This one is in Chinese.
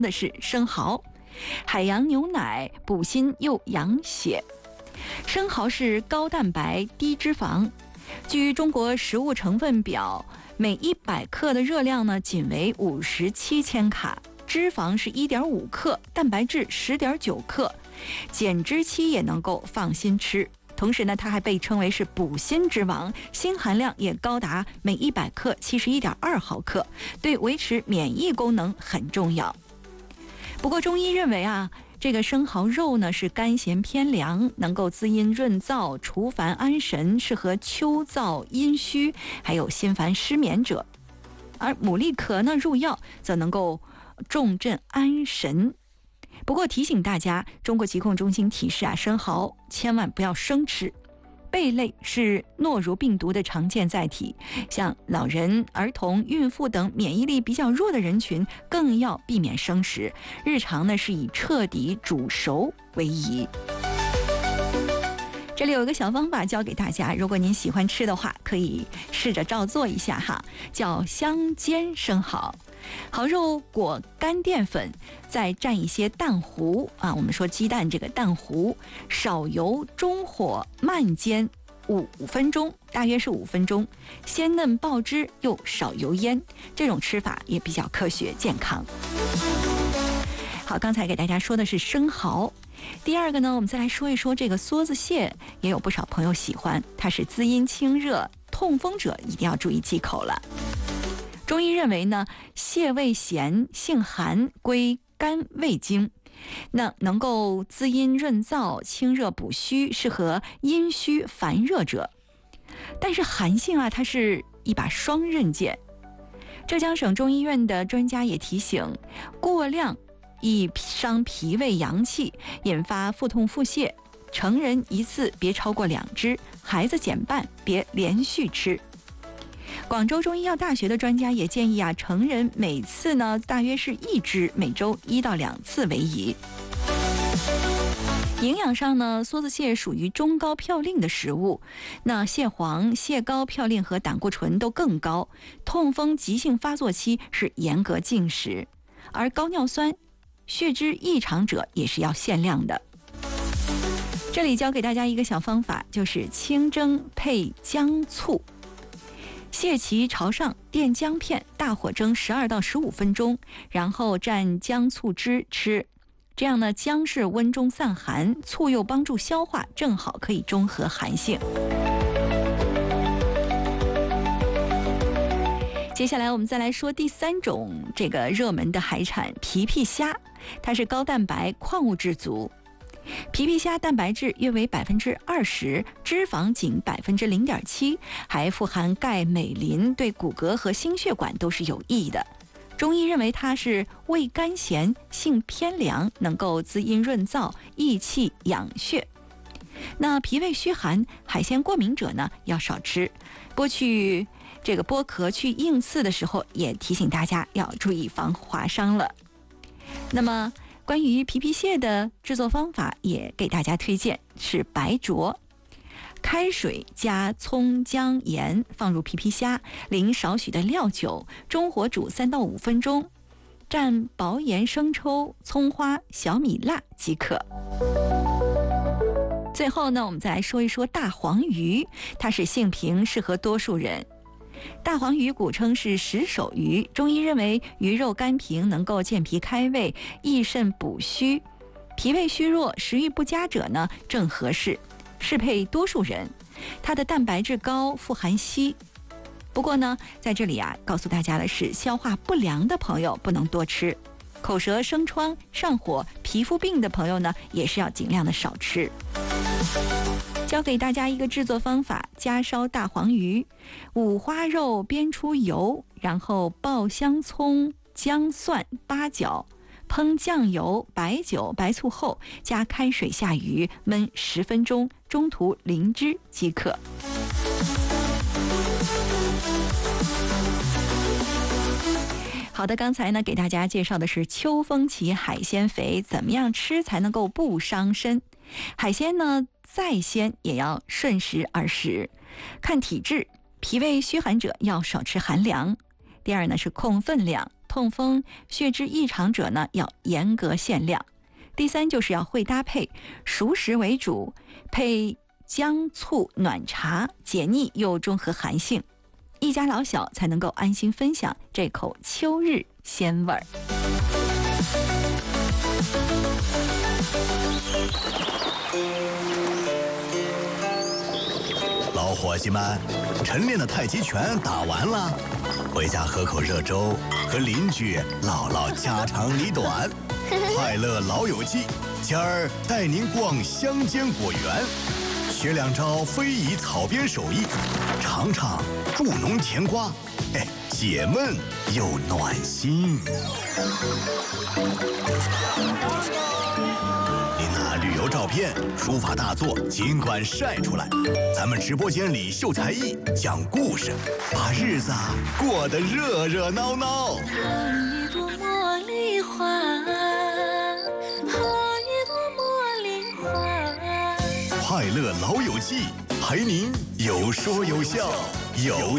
的是生蚝。海洋牛奶补锌又养血。生蚝是高蛋白低脂肪，据中国食物成分表，每100克的热量呢仅为57千卡，脂肪是1.5克，蛋白质10.9克，减脂期也能够放心吃。同时呢，它还被称为是补锌之王，锌含量也高达每100克71.2毫克，对维持免疫功能很重要。不过中医认为这个生蚝肉呢是甘咸偏凉，能够滋阴润燥、除烦安神，适合秋燥阴虚还有心烦失眠者。而牡蛎壳呢入药，则能够重镇安神。不过提醒大家，中国疾控中心提示生蚝千万不要生吃。贝类是诺如病毒的常见载体，像老人、儿童、孕妇等免疫力比较弱的人群更要避免生食，日常呢是以彻底煮熟为宜。这里有一个小方法教给大家，如果您喜欢吃的话，可以试着照做一下叫香煎生蚝。蚝肉裹干淀粉，再蘸一些蛋糊我们说鸡蛋这个蛋糊，少油中火慢煎5分钟，大约是5分钟，鲜嫩爆汁又少油烟，这种吃法也比较科学健康。好，刚才给大家说的是生蚝。第二个呢，我们再来说一说这个梭子蟹，也有不少朋友喜欢，它是滋阴清热，痛风者一定要注意忌口了。中医认为呢，蟹味咸，性寒，归肝胃经，那能够滋阴润燥、清热补虚，适合阴虚烦热者。但是寒性它是一把双刃剑。浙江省中医院的专家也提醒，过量易伤脾胃阳气，引发腹痛腹泻。成人一次别超过2只，孩子减半，别连续吃。广州中医药大学的专家也建议成人每次呢大约是1只，每周1到2次为宜。营养上呢，梭子蟹属于中高嘌呤的食物，那蟹黄、蟹膏嘌呤和胆固醇都更高，痛风急性发作期是严格禁食，而高尿酸、血脂异常者也是要限量的。这里教给大家一个小方法，就是清蒸配姜醋。蟹鳍朝上垫姜片，大火蒸12到15分钟，然后蘸姜醋汁吃。这样呢，姜是温中散寒，醋又帮助消化，正好可以中和寒性。接下来我们再来说第3种这个热门的海产皮皮虾，它是高蛋白矿物质足。皮皮虾蛋白质约为20%，脂肪仅0.7%，还富含钙、镁、磷，对骨骼和心血管都是有益的。中医认为它是味甘咸，性偏凉，能够滋阴润燥、益气养血。那脾胃虚寒、海鲜过敏者呢，要少吃。剥壳去硬刺的时候，也提醒大家要注意防划伤了。那么关于皮皮蟹的制作方法也给大家推荐，是白灼。开水加葱姜盐，放入皮皮虾，淋少许的料酒，中火煮3到5分钟，蘸薄盐、生抽、葱花、小米辣即可。最后呢，我们再来说一说大黄鱼，它是性平，适合多数人。大黄鱼古称是石首鱼，中医认为鱼肉甘平，能够健脾开胃、益肾补虚，脾胃虚弱、食欲不佳者呢正合适，适配多数人。它的蛋白质高，富含硒。不过呢，在这里告诉大家的是，消化不良的朋友不能多吃，口舌生疮、上火、皮肤病的朋友呢，也是要尽量的少吃。教给大家一个制作方法，加烧大黄鱼，五花肉煸出油，然后爆香葱、姜、蒜、八角，烹酱油、白酒、白醋后，加开水下鱼，焖10分钟，中途淋汁即可。好的，刚才呢给大家介绍的是秋风起海鲜肥，怎么样吃才能够不伤身？海鲜呢再鲜也要顺时而食，看体质，脾胃虚寒者要少吃寒凉。第二呢是控分量， 痛风、血脂异常者呢要严格限量。第三就是要会搭配，熟食为主，配姜醋暖茶，解腻又中和寒性，一家老小才能够安心分享这口秋日鲜味儿。 老伙计们，晨练的太极拳打完了，回家喝口热粥，和邻居唠唠家长里短。快乐老友记，今儿带您逛乡间果园，学2招非遗草编手艺，尝尝助农甜瓜，解闷又暖心。您拿旅游照片、书法大作尽管晒出来，咱们直播间里秀才艺、讲故事，把日子过得热热闹闹。 好一朵茉莉花，好一朵茉莉花。 快乐老友记，陪您有说有笑，有